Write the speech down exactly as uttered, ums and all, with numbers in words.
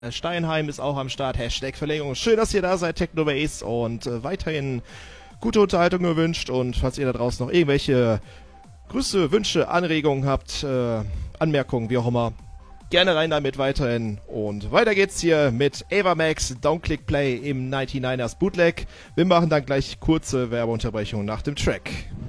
Steinheim ist auch am Start. Hashtag Verlängerung. Schön, dass ihr da seid, Technobase. Und äh, weiterhin gute Unterhaltung gewünscht. Und falls ihr da draußen noch irgendwelche Grüße, Wünsche, Anregungen habt, äh, Anmerkungen, wie auch immer, gerne rein damit weiterhin. Und weiter geht's hier mit Ava Max, Don't Click Play im neunundneunzigers Bootleg. Wir machen dann gleich kurze Werbeunterbrechung nach dem Track.